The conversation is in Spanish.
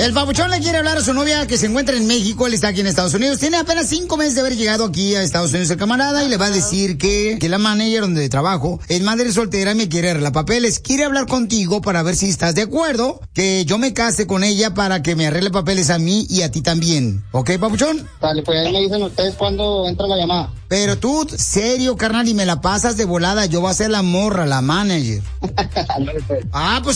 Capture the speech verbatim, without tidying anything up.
El papuchón le quiere hablar a su novia que se encuentra en México. Él está aquí en Estados Unidos. Tiene apenas cinco meses de haber llegado aquí a Estados Unidos el camarada y le va a decir que, que la manager donde trabajo es madre soltera y me quiere arreglar papeles. Quiere hablar contigo para ver si estás de acuerdo que yo me case con ella para que me arregle papeles a mí y a ti también. ¿Ok, papuchón? Dale, pues ahí me dicen ustedes cuando entra la llamada. Pero tú, serio, carnal, y me la pasas de volada. Yo voy a ser la morra, la manager. Ah, pues